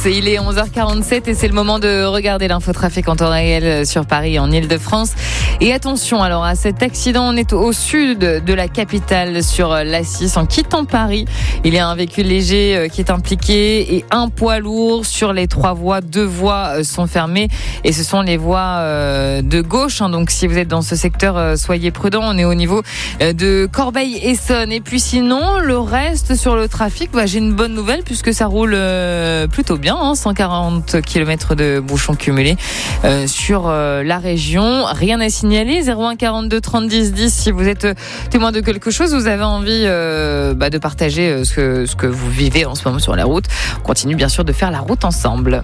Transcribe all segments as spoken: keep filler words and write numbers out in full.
Il est onze heures quarante-sept et c'est le moment de regarder l'infotrafic en temps réel sur Paris, en Ile-de-France. Et attention alors à cet accident, on est au sud de la capitale sur l'A six en quittant Paris. Il y a un véhicule léger qui est impliqué et un poids lourd sur les trois voies. Deux voies sont fermées et ce sont les voies de gauche. Donc si vous êtes dans ce secteur, soyez prudents. On est au niveau de Corbeil-Essonnes. Et puis sinon, le reste sur le trafic, bah, j'ai une bonne nouvelle puisque ça roule plutôt bien. cent quarante kilomètres de bouchons cumulés euh, sur euh, la région. Rien à signaler. zéro un quarante-deux trente dix dix si vous êtes témoin de quelque chose, vous avez envie euh, bah, de partager euh, ce, que, ce que vous vivez en ce moment sur la route. On continue bien sûr de faire la route ensemble.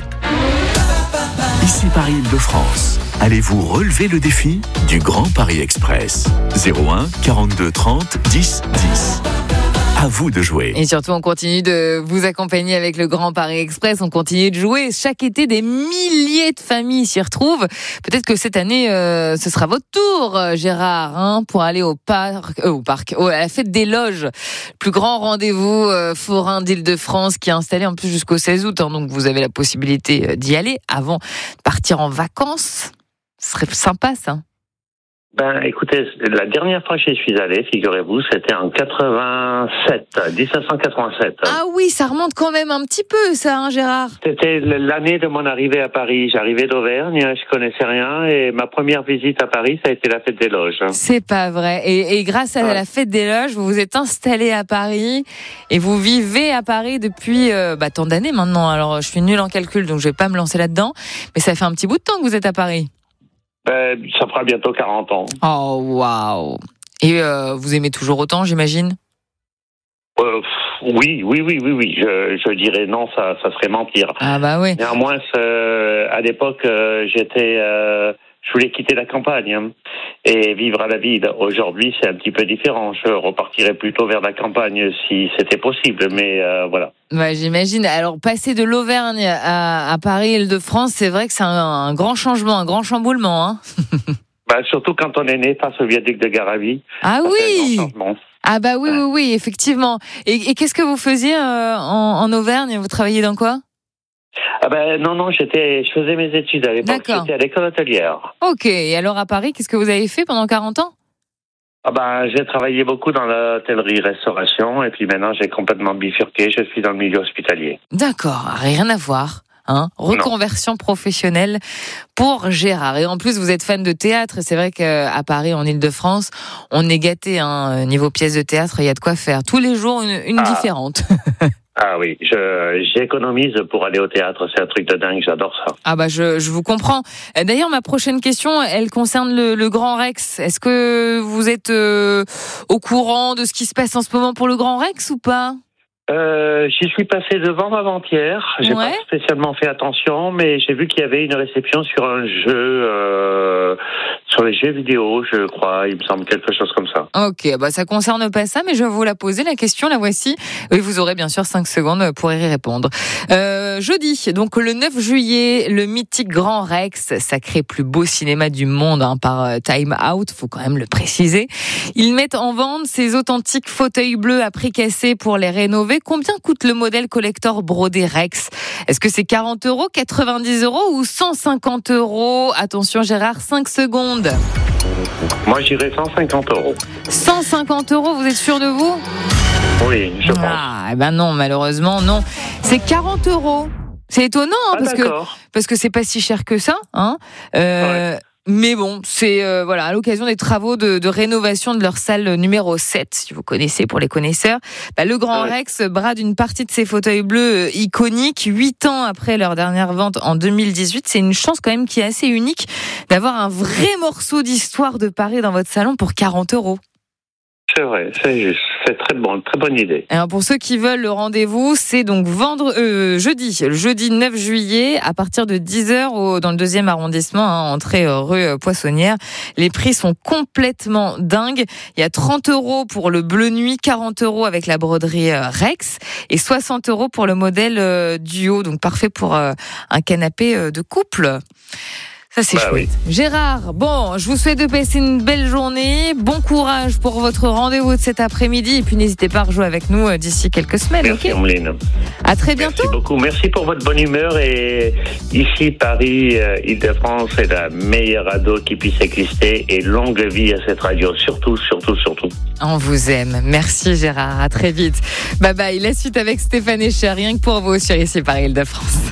Ici Paris Île-de-France. Allez-vous relever le défi du Grand Paris Express? zéro un quarante-deux trente dix dix. À vous de jouer. Et surtout, on continue de vous accompagner avec le Grand Paris Express. On continue de jouer. Chaque été, des milliers de familles s'y retrouvent. Peut-être que cette année, euh, ce sera votre tour, Gérard, hein, pour aller au parc, euh, au parc, oh, à la fête des loges. Le plus grand rendez-vous euh, forain d'Île-de-France qui est installé en plus jusqu'au seize août. Hein, donc, vous avez la possibilité d'y aller avant de partir en vacances. Ce serait sympa, ça. Ben, écoutez, la dernière fois que j'y suis allé, figurez-vous, c'était en quatre-vingt-sept, dix-neuf cent quatre-vingt-sept. Ah oui, ça remonte quand même un petit peu, ça, hein, Gérard? C'était l'année de mon arrivée à Paris. J'arrivais d'Auvergne, je connaissais rien, et ma première visite à Paris, ça a été la fête des loges. C'est pas vrai. Et, et grâce à ouais. la fête des loges, vous vous êtes installé à Paris, et vous vivez à Paris depuis euh, bah, tant d'années maintenant. Alors, je suis nulle en calcul, donc je vais pas me lancer là-dedans, mais ça fait un petit bout de temps que vous êtes à Paris. Euh, ça fera bientôt quarante ans. Oh, waouh. Et euh, vous aimez toujours autant, j'imagine? euh, Oui, oui, oui, oui, oui. Je, je dirais non, ça, ça serait mentir. Ah bah oui. Néanmoins, euh, à l'époque, euh, j'étais... Euh, je voulais quitter la campagne hein, et vivre à la ville. Aujourd'hui, c'est un petit peu différent. Je repartirais plutôt vers la campagne si c'était possible, mais euh, voilà. Ouais, j'imagine. Alors, passer de l'Auvergne à, à Paris, Île-de-France, c'est vrai que c'est un, un grand changement, un grand chamboulement. Hein. Bah, surtout quand on est né face au viaduc de Garavi. Ah oui. Ah bah oui, oui, oui, effectivement. Et, et qu'est-ce que vous faisiez euh, en, en Auvergne? Vous travailliez dans quoi? Ah ben non, non, j'étais, je faisais mes études à l'époque, D'accord. J'étais à l'école hôtelière. Ok, et alors à Paris, qu'est-ce que vous avez fait pendant quarante ans? Ah ben, j'ai travaillé beaucoup dans l'hôtellerie-restauration et puis maintenant j'ai complètement bifurqué, je suis dans le milieu hospitalier. D'accord, rien à voir. Hein, reconversion non. professionnelle pour Gérard. Et en plus, vous êtes fan de théâtre. Et c'est vrai qu'à Paris, en Ile-de-France, on est gâté. Hein, niveau pièces de théâtre, il y a de quoi faire. Tous les jours, une, une ah. différente. Ah oui, je, j'économise pour aller au théâtre. C'est un truc de dingue, j'adore ça. Ah bah je, je vous comprends. D'ailleurs, ma prochaine question, elle concerne le, le Grand Rex. Est-ce que vous êtes euh, au courant de ce qui se passe en ce moment pour le Grand Rex ou pas ? Euh, j'y suis passé devant avant-hier. J'ai ouais. pas spécialement fait attention, mais j'ai vu qu'il y avait une réception sur un jeu, euh, sur les jeux vidéo, je crois. Il me semble quelque chose comme ça. Ok, bah ça concerne pas ça, mais je vais vous la poser la question. La voici. Et vous aurez bien sûr cinq secondes pour y répondre. Euh, jeudi, donc le neuf juillet, le mythique Grand Rex, sacré plus beau cinéma du monde hein, par Time Out, faut quand même le préciser. Ils mettent en vente ces authentiques fauteuils bleus à prix cassé pour les rénover. Combien coûte le modèle collector brodé Rex? Est-ce que c'est quarante euros, quatre-vingt-dix euros ou cent cinquante euros? Attention Gérard, cinq secondes. Moi j'irais cent cinquante euros. cent cinquante euros, vous êtes sûr de vous? Oui, je pense. Ah, ben non, malheureusement, non. C'est quarante euros. C'est étonnant, hein, ah, parce d'accord. que parce que c'est pas si cher que ça, hein. Euh, ouais. Mais bon, c'est euh, voilà à l'occasion des travaux de, de rénovation de leur salle numéro sept, si vous connaissez pour les connaisseurs. Bah, le Grand ouais. Rex brade une partie de ses fauteuils bleus euh, iconiques, huit ans après leur dernière vente en deux mille dix-huit. C'est une chance quand même qui est assez unique d'avoir un vrai morceau d'histoire de Paris dans votre salon pour quarante euros. C'est vrai, c'est juste. C'est très bon, très bonne idée. Alors pour ceux qui veulent le rendez-vous, c'est donc vendre, euh, jeudi, le jeudi neuf juillet, à partir de dix heures au, dans le deuxième arrondissement, hein, entrée euh, rue euh, Poissonnière. Les prix sont complètement dingues. Il y a trente euros pour le bleu nuit, quarante euros avec la broderie euh, Rex et soixante euros pour le modèle euh, duo, donc parfait pour euh, un canapé euh, de couple. Ça, c'est bah, chouette. oui. Gérard, bon, je vous souhaite de passer une belle journée. Bon courage pour votre rendez-vous de cet après-midi. Et puis, n'hésitez pas à rejouer avec nous d'ici quelques semaines. Merci, ok Emeline. À très bientôt. Merci beaucoup. Merci pour votre bonne humeur. Et ici, Paris, euh, Île-de-France, c'est la meilleure radio qui puisse exister. Et longue vie à cette radio. Surtout, surtout, surtout. On vous aime. Merci, Gérard. À très vite. Bye bye. La suite avec Stéphane Echer, rien que pour vous sur Ici Paris Île-de-France.